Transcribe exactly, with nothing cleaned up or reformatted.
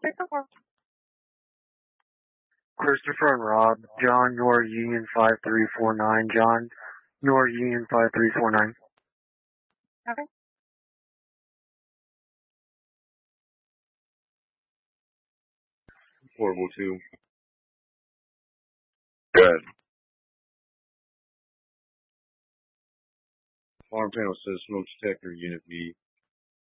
Christopher and Rob, John, Nor Union five three four nine, John, Nor Union five three four nine. Okay. Portable two. Good. Farm panel says smoke detector, unit B.